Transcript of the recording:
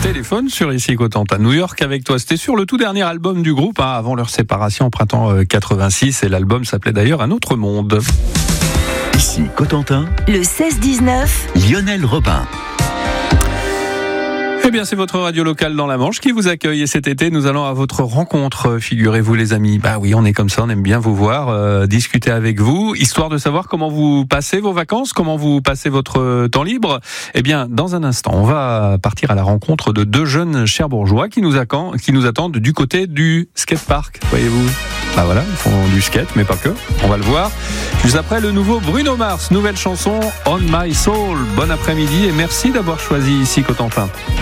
Téléphone sur ici Cotentin, New York avec toi. C'était sur le tout dernier album du groupe, avant leur séparation en printemps 86, et l'album s'appelait d'ailleurs Un autre monde. Ici Cotentin, le 16-19, Lionel Robin. Eh bien, c'est votre radio locale dans la Manche qui vous accueille. Et cet été, nous allons à votre rencontre, figurez-vous les amis. Bah oui, on est comme ça, on aime bien vous voir, discuter avec vous, histoire de savoir comment vous passez vos vacances, comment vous passez votre temps libre. Eh bien, dans un instant, on va partir à la rencontre de deux jeunes Cherbourgeois qui nous attendent du côté du skatepark, voyez-vous. Bah voilà, ils font du skate, mais pas que. On va le voir. Juste après, le nouveau Bruno Mars, nouvelle chanson On My Soul. Bon après-midi et merci d'avoir choisi ici Cotentin.